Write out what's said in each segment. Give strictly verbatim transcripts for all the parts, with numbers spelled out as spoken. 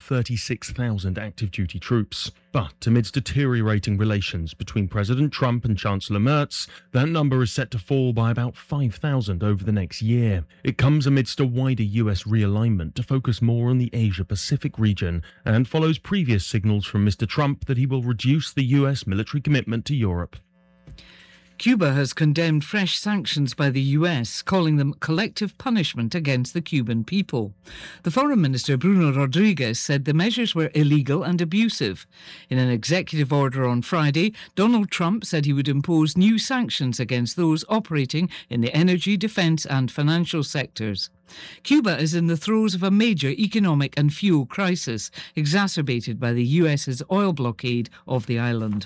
thirty-six thousand active duty troops. But amidst deteriorating relations between President Trump and Chancellor Merz, that number is set to fall by about five thousand over the next year. It comes amidst a wider U S realignment to focus more on the Asia-Pacific region and follows previous signals from Mister Trump that he will reduce the U S military commitment to Europe. Cuba has condemned fresh sanctions by the U S, calling them collective punishment against the Cuban people. The Foreign Minister, Bruno Rodriguez, said the measures were illegal and abusive. In an executive order on Friday, Donald Trump said he would impose new sanctions against those operating in the energy, defence and financial sectors. Cuba is in the throes of a major economic and fuel crisis, exacerbated by the U S's oil blockade of the island.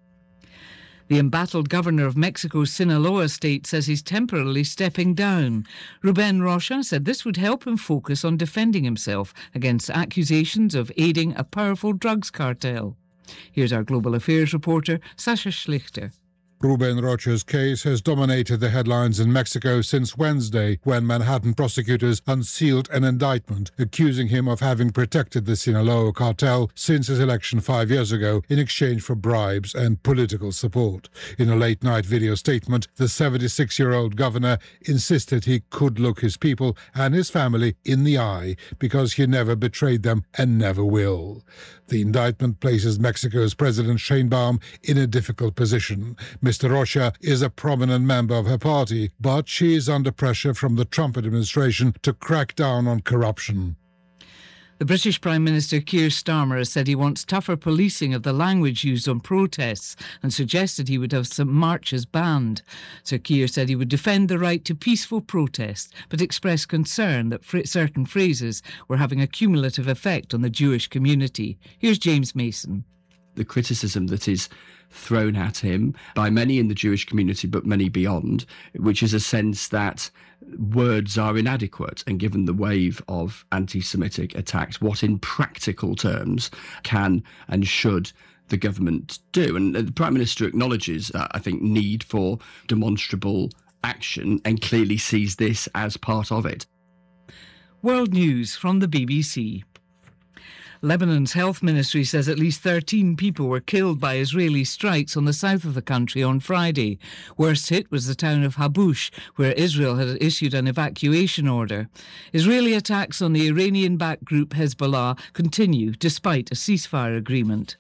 The embattled governor of Mexico's Sinaloa state says he's temporarily stepping down. Rubén Rocha said this would help him focus on defending himself against accusations of aiding a powerful drugs cartel. Here's our global affairs reporter, Sasha Schlichter. Rubén Rocha's case has dominated the headlines in Mexico since Wednesday, when Manhattan prosecutors unsealed an indictment accusing him of having protected the Sinaloa cartel since his election five years ago in exchange for bribes and political support. In a late-night video statement, the seventy-six-year-old governor insisted he could look his people and his family in the eye because he never betrayed them and never will. The indictment places Mexico's President Sheinbaum in a difficult position. Mister Rocha is a prominent member of her party, but she is under pressure from the Trump administration to crack down on corruption. The British Prime Minister Keir Starmer has said he wants tougher policing of the language used on protests and suggested he would have some marches banned. Sir Keir said he would defend the right to peaceful protest, but expressed concern that fr- certain phrases were having a cumulative effect on the Jewish community. Here's James Mason. The criticism that is thrown at him by many in the Jewish community, but many beyond, which is a sense that words are inadequate, and given the wave of anti-Semitic attacks, what in practical terms can and should the government do? And the Prime Minister acknowledges, uh, I think, need for demonstrable action and clearly sees this as part of it. World News from the B B C. Lebanon's health ministry says at least thirteen people were killed by Israeli strikes on the south of the country on Friday. Worst hit was the town of Habush, where Israel had issued an evacuation order. Israeli attacks on the Iranian-backed group Hezbollah continue despite a ceasefire agreement.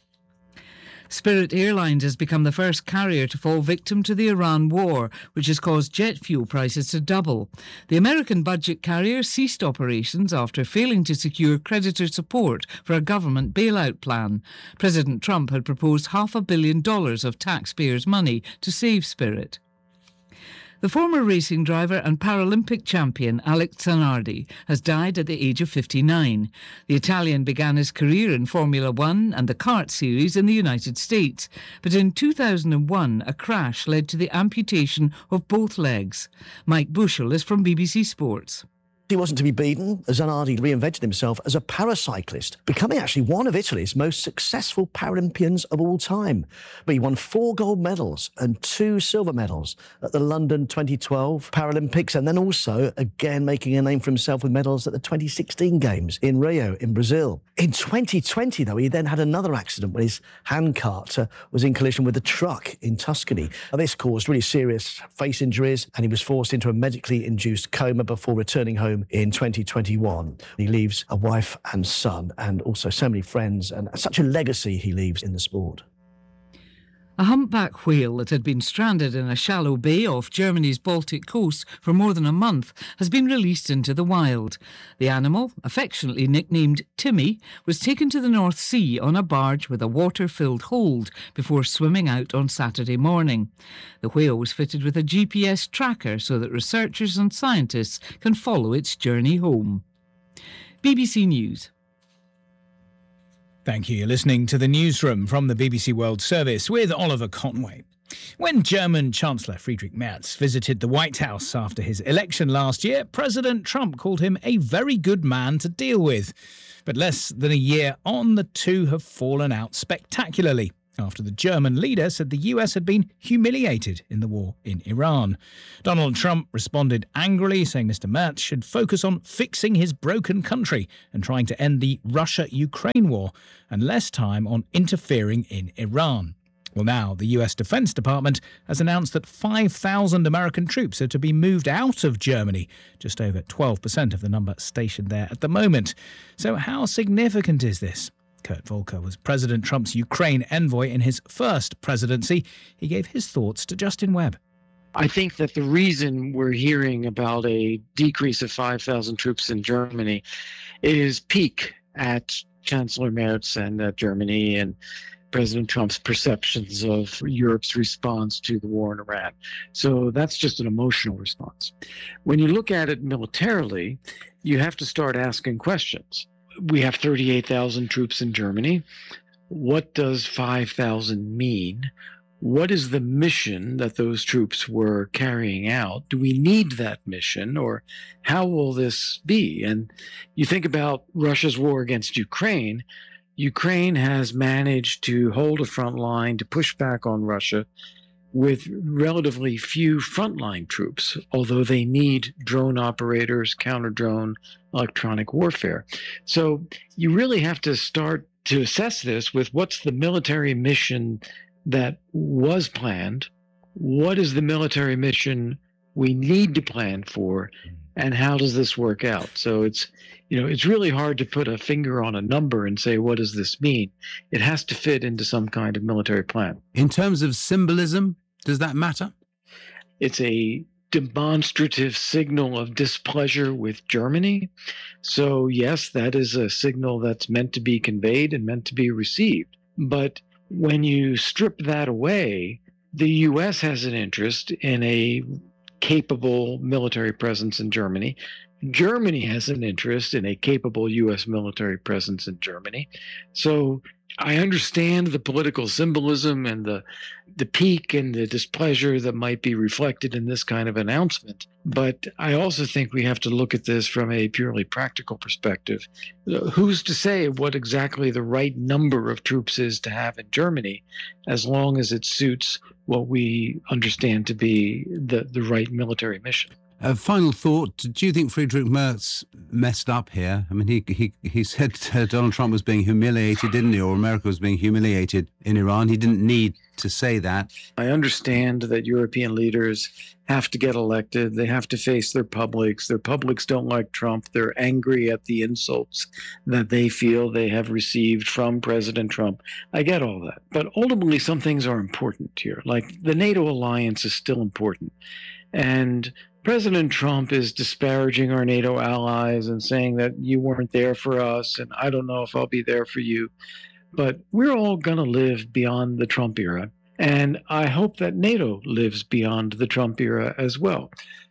Spirit Airlines has become the first carrier to fall victim to the Iran war, which has caused jet fuel prices to double. The American budget carrier ceased operations after failing to secure creditor support for a government bailout plan. President Trump had proposed half a billion dollars of taxpayers' money to save Spirit. The former racing driver and Paralympic champion Alex Zanardi has died at the age of fifty-nine. The Italian began his career in Formula One and the kart series in the United States, but in two thousand one a crash led to the amputation of both legs. Mike Bushell is from B B C Sports. He wasn't to be beaten. Zanardi reinvented himself as a paracyclist, becoming actually one of Italy's most successful Paralympians of all time. But he won four gold medals and two silver medals at the London twenty twelve Paralympics, and then also again making a name for himself with medals at the twenty sixteen Games in Rio in Brazil. In twenty twenty, though, he then had another accident when his handcart uh, was in collision with a truck in Tuscany. Now, this caused really serious face injuries, and he was forced into a medically induced coma before returning home in twenty twenty-one. He leaves a wife and son and also so many friends, and such a legacy he leaves in the sport. A humpback whale that had been stranded in a shallow bay off Germany's Baltic coast for more than a month has been released into the wild. The animal, affectionately nicknamed Timmy, was taken to the North Sea on a barge with a water-filled hold before swimming out on Saturday morning. The whale was fitted with a G P S tracker so that researchers and scientists can follow its journey home. B B C News. Thank you. You're listening to the Newsroom from the B B C World Service with Oliver Conway. When German Chancellor Friedrich Merz visited the White House after his election last year, President Trump called him a very good man to deal with. But less than a year on, the two have fallen out spectacularly. after the German leader said the U S had been humiliated in the war in Iran. Donald Trump responded angrily, saying Mister Merz should focus on fixing his broken country and trying to end the Russia-Ukraine war, and less time on interfering in Iran. Well, now the U S Defense Department has announced that five thousand American troops are to be moved out of Germany, just over twelve percent of the number stationed there at the moment. So how significant is this? Kurt Volker was President Trump's Ukraine envoy in his first presidency. He gave his thoughts to Justin Webb. I think that the reason we're hearing about a decrease of five thousand troops in Germany is peak at Chancellor Merz and uh, Germany and President Trump's perceptions of Europe's response to the war in Iran. So that's just an emotional response. When you look at it militarily, you have to start asking questions. We have thirty-eight thousand troops in Germany. What does five thousand mean? What is the mission that those troops were carrying out? Do we need that mission, or how will this be? And you think about Russia's war against Ukraine. Ukraine has managed to hold a front line, to push back on Russia with relatively few frontline troops, although they need drone operators, counter-drone, electronic warfare. So you really have to start to assess this with what's the military mission that was planned, what is the military mission we need to plan for, and how does this work out? So it's, you know, it's really hard to put a finger on a number and say, what does this mean? It has to fit into some kind of military plan. In terms of symbolism, does that matter? It's a demonstrative signal of displeasure with Germany. So yes, that is a signal that's meant to be conveyed and meant to be received. But when you strip that away, the U S has an interest in a capable military presence in Germany. Germany has an interest in a capable U S military presence in Germany. So I understand the political symbolism and the the pique and the displeasure that might be reflected in this kind of announcement. But I also think we have to look at this from a purely practical perspective. Who's to say what exactly the right number of troops is to have in Germany, as long as it suits what we understand to be the, the right military mission? A final thought, do you think Friedrich Merz messed up here? I mean, he he, he said uh, Donald Trump was being humiliated, didn't he? Or America was being humiliated in Iran. He didn't need to say that. I understand that European leaders have to get elected. They have to face their publics. Their publics don't like Trump. They're angry at the insults that they feel they have received from President Trump. I get all that. But ultimately, some things are important here. Like the NATO alliance is still important. And President Trump is disparaging our NATO allies and saying that you weren't there for us, and I don't know if I'll be there for you. But we're all going to live beyond the Trump era, and I hope that NATO lives beyond the Trump era as well.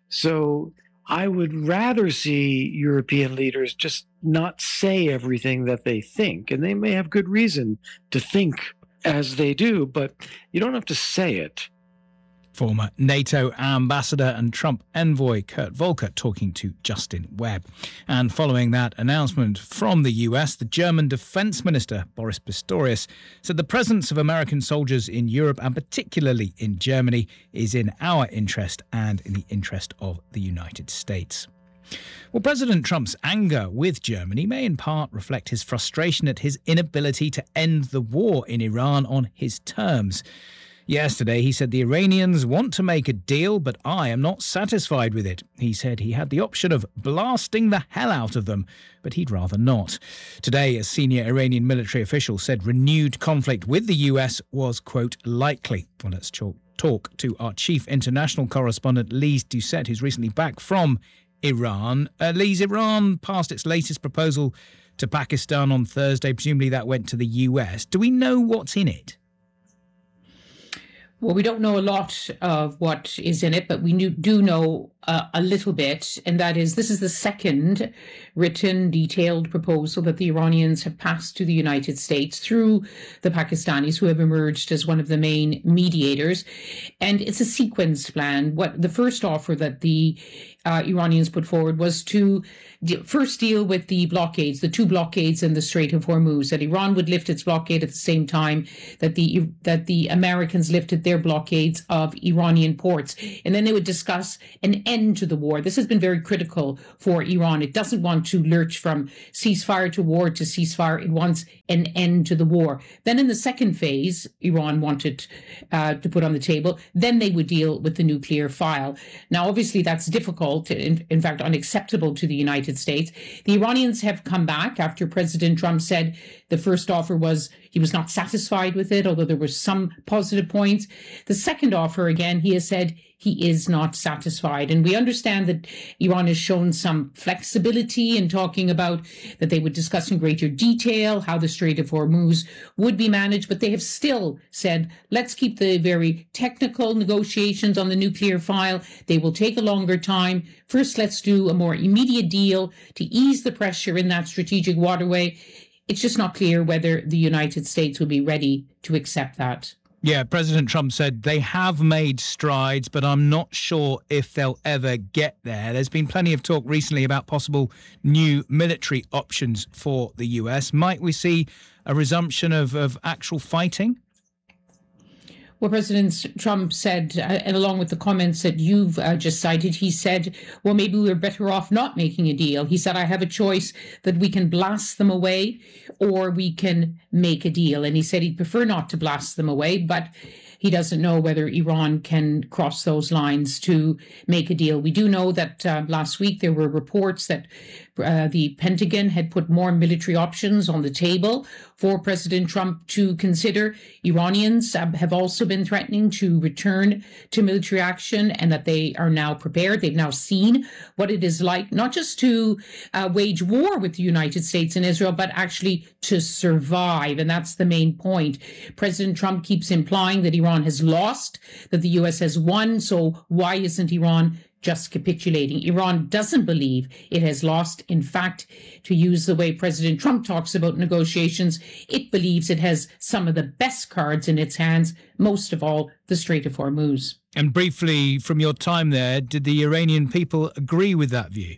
So I would rather see European leaders just not say everything that they think, and they may have good reason to think as they do, but you don't have to say it. Former NATO ambassador and Trump envoy Kurt Volker talking to Justin Webb. And following that announcement from the U S, the German Defense Minister, Boris Pistorius, said the presence of American soldiers in Europe, and particularly in Germany, is in our interest and in the interest of the United States. Well, President Trump's anger with Germany may in part reflect his frustration at his inability to end the war in Iran on his terms. Yesterday, he said the Iranians want to make a deal, but I am not satisfied with it. He said he had the option of blasting the hell out of them, but he'd rather not. Today, a senior Iranian military official said renewed conflict with the U S was, quote, likely. Well, let's talk to our chief international correspondent, Lise Doucette, who's recently back from Iran. Uh, Lise, Iran passed its latest proposal to Pakistan on Thursday. Presumably that went to the U S. Do we know what's in it? Well, we don't know a lot of what is in it, but we do know uh, a little bit, and that is this is the second written, detailed proposal that the Iranians have passed to the United States through the Pakistanis, who have emerged as one of the main mediators. And it's a sequence plan. What the first offer that the uh, Iranians put forward was to de- first deal with the blockades, the two blockades in the Strait of Hormuz, that Iran would lift its blockade at the same time that the that the Americans lifted their blockades of Iranian ports. And then they would discuss an end to the war. This has been very critical for Iran. It doesn't want to lurch from ceasefire to war to ceasefire. It wants an end to the war. Then in the second phase, Iran wanted uh, to put on the table, then they would deal with the nuclear file. Now, obviously, that's difficult, in, in fact, unacceptable to the United States. The Iranians have come back after President Trump said the first offer was he was not satisfied with it, although there were some positive points. The second offer, again, he has said he is not satisfied. And we understand that Iran has shown some flexibility in talking about that they would discuss in greater detail how the Strait of Hormuz would be managed, but they have still said, let's keep the very technical negotiations on the nuclear file. They will take a longer time. First, let's do a more immediate deal to ease the pressure in that strategic waterway. It's just not clear whether the United States will be ready to accept that. Yeah, President Trump said they have made strides, but I'm not sure if they'll ever get there. There's been plenty of talk recently about possible new military options for the U S. Might we see a resumption of, of actual fighting? Well, President Trump said, uh, and along with the comments that you've uh, just cited, he said, well, maybe we're better off not making a deal. He said, I have a choice that we can blast them away or we can make a deal. And he said he'd prefer not to blast them away, but he doesn't know whether Iran can cross those lines to make a deal. We do know that uh, last week there were reports that uh, the Pentagon had put more military options on the table for President Trump to consider. Iranians uh, have also been threatening to return to military action and that they are now prepared. They've now seen what it is like, not just to uh, wage war with the United States and Israel, but actually to survive. And that's the main point. President Trump keeps implying that Iran has lost, that the U S has won. So why isn't Iran just capitulating? Iran doesn't believe it has lost. In fact, to use the way President Trump talks about negotiations, it believes it has some of the best cards in its hands, most of all, the Strait of Hormuz. And briefly, from your time there, did the Iranian people agree with that view?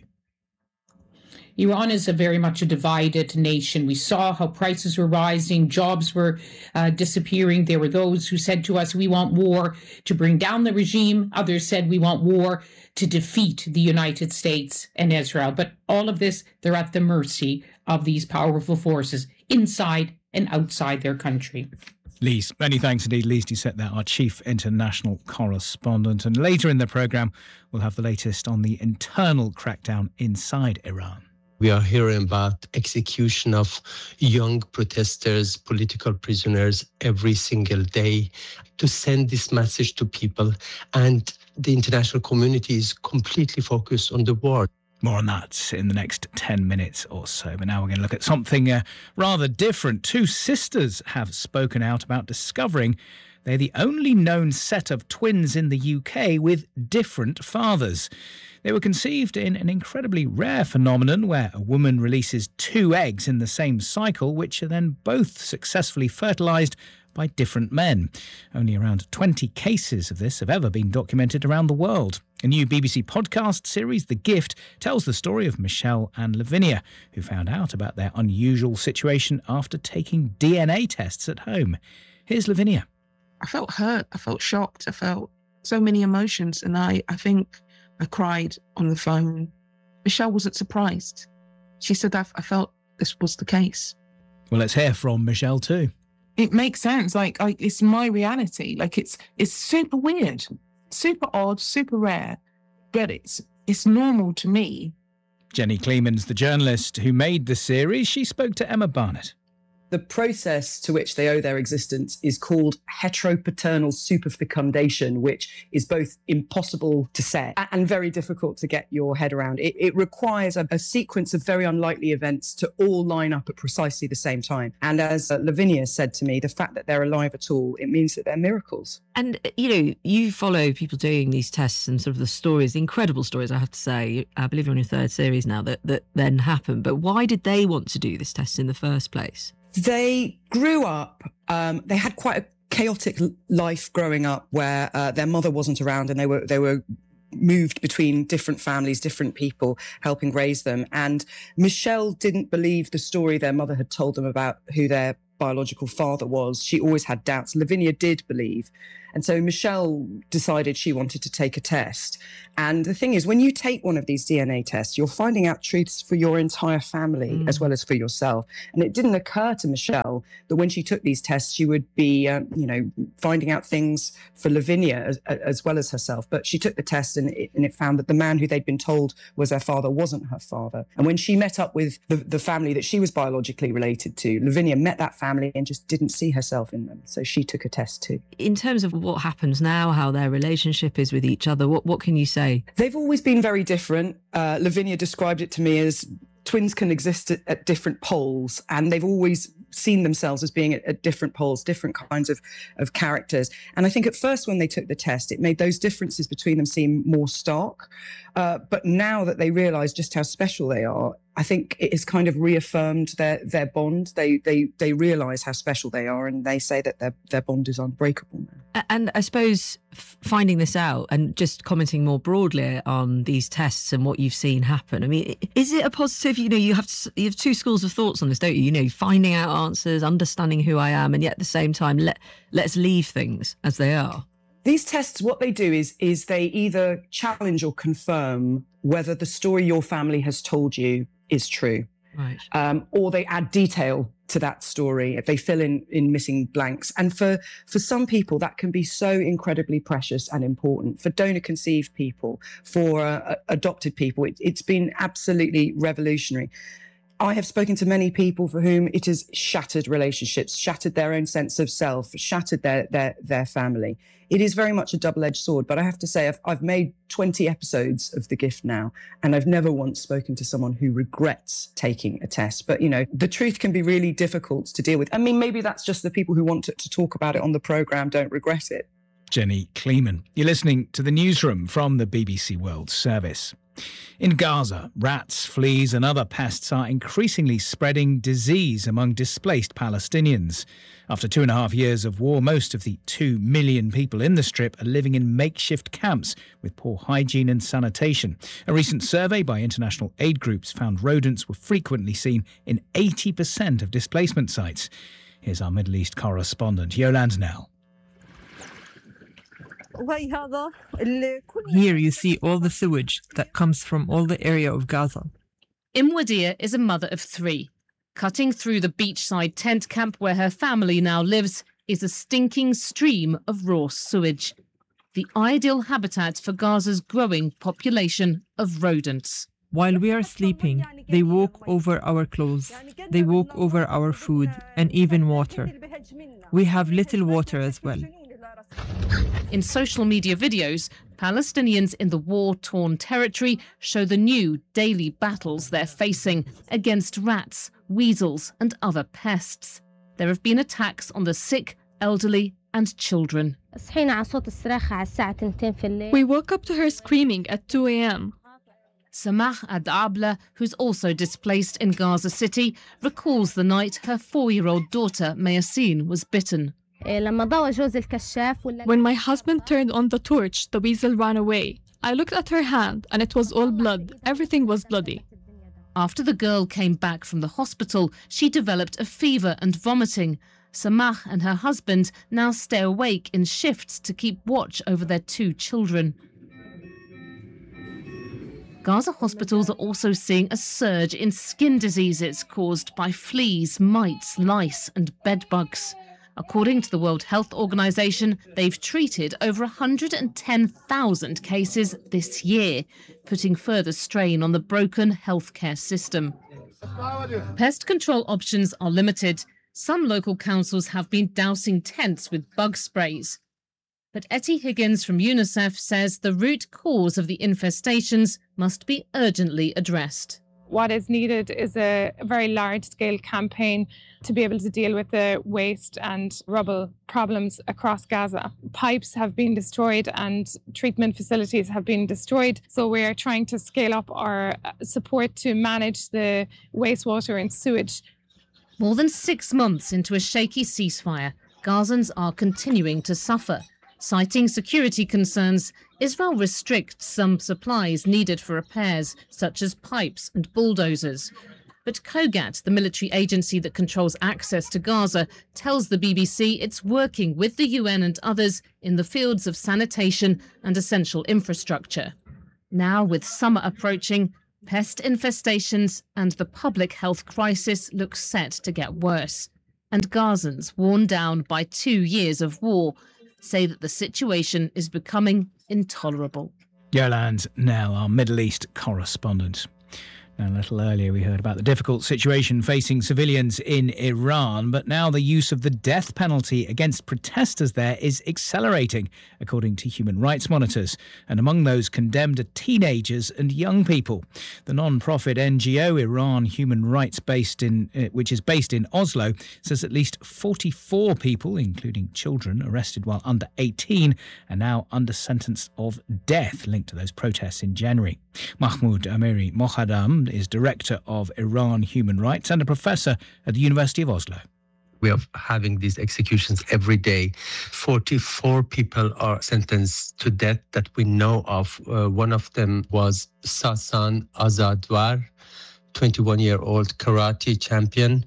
Iran is a very much a divided nation. We saw how prices were rising, jobs were uh, disappearing. There were those who said to us, we want war to bring down the regime. Others said we want war to defeat the United States and Israel. But all of this, they're at the mercy of these powerful forces inside and outside their country. Lise, many thanks indeed. Lise Doucet there, our chief international correspondent. And later in the programme, we'll have the latest on the internal crackdown inside Iran. We are hearing about execution of young protesters, political prisoners every single day. To send this message to people, and the international community is completely focused on the war. More on that in the next ten minutes or so. But now we're going to look at something uh, rather different. Two sisters have spoken out about discovering they're the only known set of twins in the U K with different fathers. They were conceived in an incredibly rare phenomenon where a woman releases two eggs in the same cycle, which are then both successfully fertilised by different men. Only around twenty cases of this have ever been documented around the world. A new B B C podcast series, The Gift, tells the story of Michelle and Lavinia, who found out about their unusual situation after taking D N A tests at home. Here's Lavinia. I felt hurt. I felt shocked. I felt so many emotions. And I, I think I cried on the phone. Michelle wasn't surprised. She said, I, I felt this was the case. Well, let's hear from Michelle too. It makes sense. Like, I, it's my reality. Like, it's it's super weird, super odd, super rare, but it's it's normal to me. Jenny Clemens, the journalist who made the series, she spoke to Emma Barnett. The process to which they owe their existence is called heteropaternal superfecundation, which is both impossible to say and very difficult to get your head around. It, it requires a, a sequence of very unlikely events to all line up at precisely the same time. And as uh, Lavinia said to me, the fact that they're alive at all, it means that they're miracles. And, you know, you follow people doing these tests and sort of the stories, the incredible stories, I have to say. I believe you're on your third series now that, that then happen. But why did they want to do this test in the first place? They grew up, um, they had quite a chaotic life growing up where uh, their mother wasn't around and they were they were moved between different families, different people, helping raise them. And Michelle didn't believe the story their mother had told them about who their biological father was. She always had doubts. Lavinia did believe. And so Michelle decided she wanted to take a test. And the thing is, when you take one of these D N A tests, you're finding out truths for your entire family mm. as well as for yourself. And it didn't occur to Michelle that when she took these tests, she would be, um, you know, finding out things for Lavinia as, as well as herself. But she took the test and it, and it found that the man who they'd been told was their father wasn't her father. And when she met up with the, the family that she was biologically related to, Lavinia met that family and just didn't see herself in them. So she took a test too. In terms of what happens now, how their relationship is with each other, what, what can you say? They've always been very different. Uh, Lavinia described it to me as twins can exist at, at different poles, and they've always seen themselves as being at, at different poles, different kinds of, of characters. And I think at first when they took the test, it made those differences between them seem more stark. Uh, but now that they realise just how special they are, I think it has kind of reaffirmed their their bond. They they they realise how special they are, and they say that their their bond is unbreakable now. And I suppose finding this out and just commenting more broadly on these tests and what you've seen happen. I mean, is it a positive? You know, you have you have two schools of thoughts on this, don't you? You know, finding out answers, understanding who I am, and yet at the same time, let let's leave things as they are. These tests, what they do is is they either challenge or confirm whether the story your family has told you is true. Right. Um, or they add detail to that story. If they fill in, in missing blanks. And for, for some people, that can be so incredibly precious and important. For donor-conceived people, for uh, adopted people, it, it's been absolutely revolutionary. I have spoken to many people for whom it has shattered relationships, shattered their own sense of self, shattered their their their family. It is very much a double-edged sword, but I have to say I've, I've made twenty episodes of The Gift now, and I've never once spoken to someone who regrets taking a test. But, you know, the truth can be really difficult to deal with. I mean, maybe that's just the people who want to, to talk about it on the programme don't regret it. Jenny Kleeman. You're listening to The Newsroom from the B B C World Service. In Gaza, rats, fleas and other pests are increasingly spreading disease among displaced Palestinians. After two and a half years of war, most of the two million people in the Strip are living in makeshift camps with poor hygiene and sanitation. A recent survey by international aid groups found rodents were frequently seen in eighty percent of displacement sites. Here's our Middle East correspondent, Yolande Nell. Here you see all the sewage that comes from all the area of Gaza. Imwadia is a mother of three. Cutting through the beachside tent camp where her family now lives is a stinking stream of raw sewage. The ideal habitat for Gaza's growing population of rodents. While we are sleeping, they walk over our clothes, they walk over our food and even water. We have little water as well. In social media videos, Palestinians in the war-torn territory show the new daily battles they're facing against rats, weasels and other pests. There have been attacks on the sick, elderly and children. We woke up to her screaming at two a.m. Samah Ad-Abla, who's also displaced in Gaza City, recalls the night her four-year-old daughter, Mayaseen, was bitten. When my husband turned on the torch, the weasel ran away. I looked at her hand and it was all blood. Everything was bloody. After the girl came back from the hospital, she developed a fever and vomiting. Samah and her husband now stay awake in shifts to keep watch over their two children. Gaza hospitals are also seeing a surge in skin diseases caused by fleas, mites, lice and bedbugs. According to the World Health Organization, they've treated over one hundred ten thousand cases this year, putting further strain on the broken healthcare system. Pest control options are limited. Some local councils have been dousing tents with bug sprays. But Etty Higgins from UNICEF says the root cause of the infestations must be urgently addressed. What is needed is a very large-scale campaign to be able to deal with the waste and rubble problems across Gaza. Pipes have been destroyed and treatment facilities have been destroyed. So we are trying to scale up our support to manage the wastewater and sewage. More than six months into a shaky ceasefire, Gazans are continuing to suffer. Citing security concerns, Israel restricts some supplies needed for repairs, such as pipes and bulldozers. But COGAT, the military agency that controls access to Gaza, tells the B B C it's working with the U N and others in the fields of sanitation and essential infrastructure. Now, with summer approaching, pest infestations and the public health crisis look set to get worse. And Gazans, worn down by two years of war, say that the situation is becoming intolerable. Yolande Knell, our Middle East correspondent. Now, a little earlier we heard about the difficult situation facing civilians in Iran, but now the use of the death penalty against protesters there is accelerating, according to human rights monitors. And among those condemned are teenagers and young people. The non-profit N G O Iran Human Rights, based in, uh, which is based in Oslo, says at least forty-four people, including children, arrested while under eighteen, are now under sentence of death linked to those protests in January. Mahmoud Amiri Mohaddam is director of Iran Human Rights and a professor at the University of Oslo. We are having these executions every day. forty-four people are sentenced to death that we know of. Uh, one of them was Sasan Azadwar, twenty-one-year-old karate champion.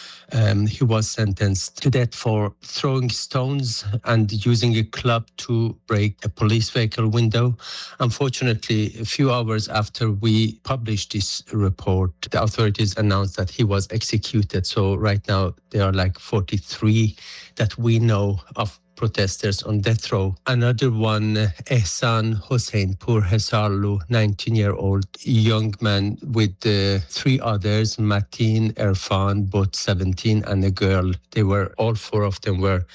Um, he was sentenced to death for throwing stones and using a club to break a police vehicle window. Unfortunately, a few hours after we published this report, the authorities announced that he was executed. So right now there are like forty-three that we know of protesters on death row. Another one, Ehsan Hossein-Pur Hesarlu, nineteen-year-old young man with uh, three others, Mateen, Irfan, both seventeen, and a girl. They were, all four of them were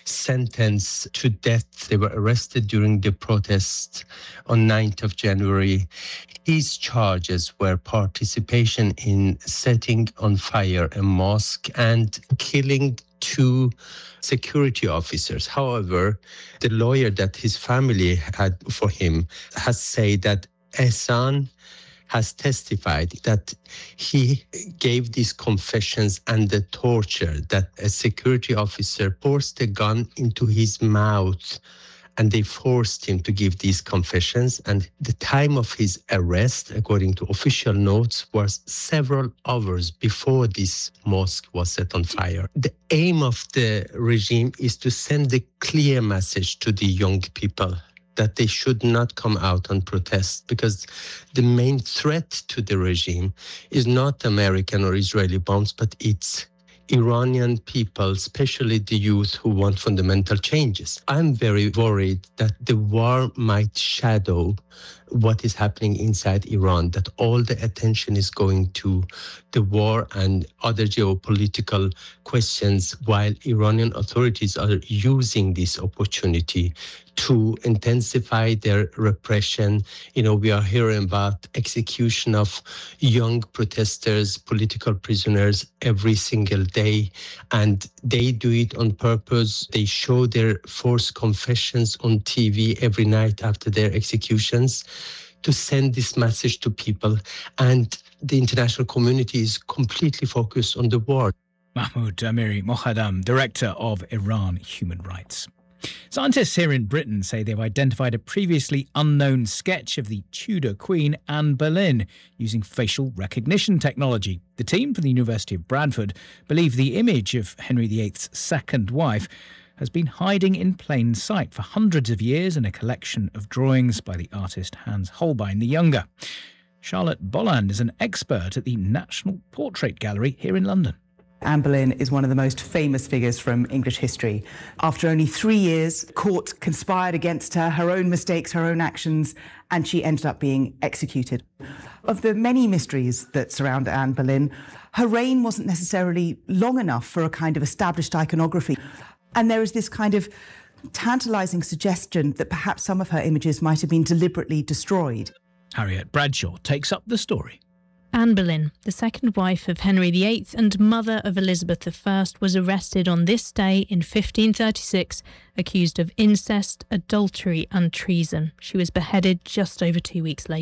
sentenced to death. They were arrested during the protest on ninth of January. His charges were participation in setting on fire a mosque and killing two security officers. However, the lawyer that his family had for him has said that Ehsan has testified that he gave these confessions under torture, that a security officer forced a gun into his mouth and they forced him to give these confessions. And the time of his arrest, according to official notes, was several hours before this mosque was set on fire. The aim of the regime is to send a clear message to the young people that they should not come out and protest, because the main threat to the regime is not American or Israeli bombs, but it's Iranian people, especially the youth who want fundamental changes. I'm very worried that the war might shadow what is happening inside Iran, that all the attention is going to the war and other geopolitical questions, while Iranian authorities are using this opportunity to intensify their repression. You know, we are hearing about execution of young protesters, political prisoners every single day, and they do it on purpose. They show their forced confessions on T V every night after their executions to send this message to people. And the international community is completely focused on the war. Mahmoud Amiri Mohaddam, director of Iran Human Rights. Scientists here in Britain say they've identified a previously unknown sketch of the Tudor Queen Anne Boleyn using facial recognition technology. The team from the University of Bradford believe the image of Henry the Eighth's second wife has been hiding in plain sight for hundreds of years in a collection of drawings by the artist Hans Holbein the Younger. Charlotte Bolland is an expert at the National Portrait Gallery here in London. Anne Boleyn is one of the most famous figures from English history. After only three years, court conspired against her, her own mistakes, her own actions, and she ended up being executed. Of the many mysteries that surround Anne Boleyn, her reign wasn't necessarily long enough for a kind of established iconography. And there is this kind of tantalising suggestion that perhaps some of her images might have been deliberately destroyed. Harriet Bradshaw takes up the story. Anne Boleyn, the second wife of Henry the Eighth and mother of Elizabeth the First, was arrested on this day in fifteen thirty-six, accused of incest, adultery and treason. She was beheaded just over two weeks later.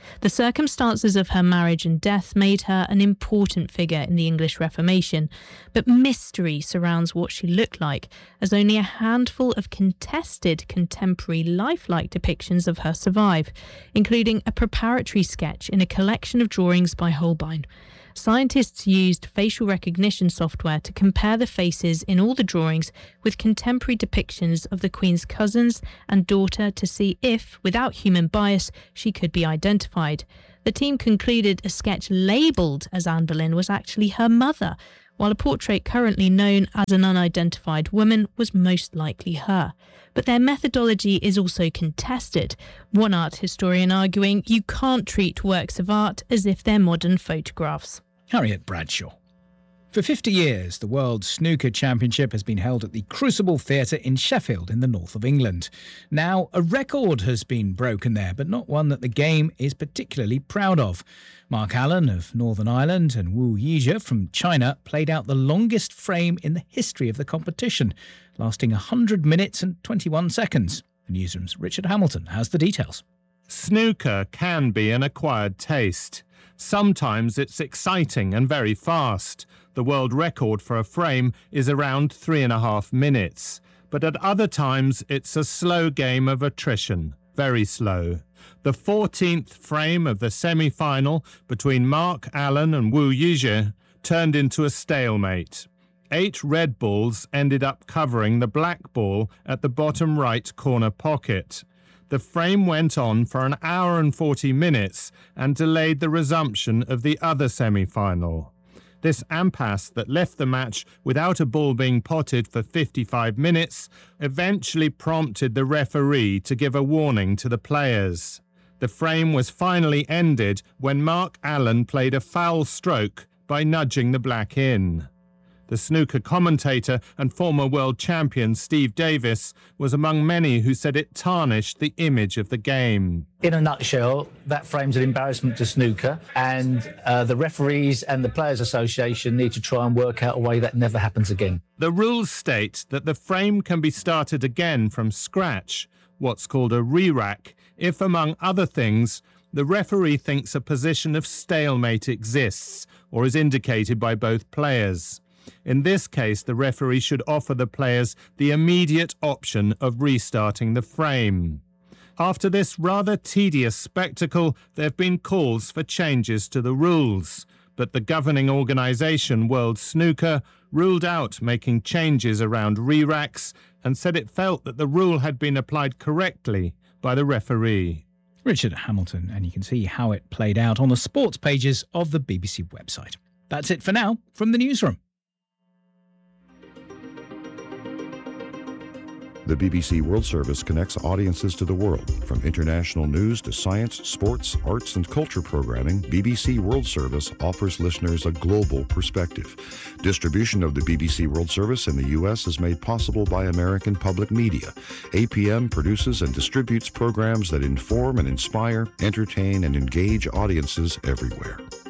The circumstances of her marriage and death made her an important figure in the English Reformation, but mystery surrounds what she looked like, as only a handful of contested contemporary lifelike depictions of her survive, including a preparatory sketch in a collection of drawings by Holbein. Scientists used facial recognition software to compare the faces in all the drawings with contemporary depictions of the Queen's cousins and daughter to see if, without human bias, she could be identified. The team concluded a sketch labelled as Anne Boleyn was actually her mother, while a portrait currently known as an unidentified woman was most likely her. But their methodology is also contested, one art historian arguing you can't treat works of art as if they're modern photographs. Harriet Bradshaw. For fifty years, the World Snooker Championship has been held at the Crucible Theatre in Sheffield in the north of England. Now, a record has been broken there, but not one that the game is particularly proud of. Mark Allen of Northern Ireland and Wu Yizhe from China played out the longest frame in the history of the competition, lasting one hundred minutes and twenty-one seconds. The Newsroom's Richard Hamilton has the details. Snooker can be an acquired taste. Sometimes it's exciting and very fast. The world record for a frame is around three and a half minutes. But at other times, it's a slow game of attrition, very slow. The fourteenth frame of the semi-final between Mark Allen and Wu Yizhe turned into a stalemate. Eight red balls ended up covering the black ball at the bottom right corner pocket. The frame went on for an hour and forty minutes and delayed the resumption of the other semi-final. This impasse that left the match without a ball being potted for fifty-five minutes eventually prompted the referee to give a warning to the players. The frame was finally ended when Mark Allen played a foul stroke by nudging the black in. The snooker commentator and former world champion Steve Davis was among many who said it tarnished the image of the game. In a nutshell, that frame's an embarrassment to snooker, and uh, the referees and the Players Association need to try and work out a way that never happens again. The rules state that the frame can be started again from scratch, what's called a re-rack, if, among other things, the referee thinks a position of stalemate exists or is indicated by both players. In this case, the referee should offer the players the immediate option of restarting the frame. After this rather tedious spectacle, there have been calls for changes to the rules, but the governing organisation World Snooker ruled out making changes around re-racks and said it felt that the rule had been applied correctly by the referee. Richard Hamilton, and you can see how it played out on the sports pages of the B B C website. That's it for now from the Newsroom. The B B C World Service connects audiences to the world. From international news to science, sports, arts, and culture programming, B B C World Service offers listeners a global perspective. Distribution of the B B C World Service in the U S is made possible by American Public Media. A P M produces and distributes programs that inform and inspire, entertain, and engage audiences everywhere.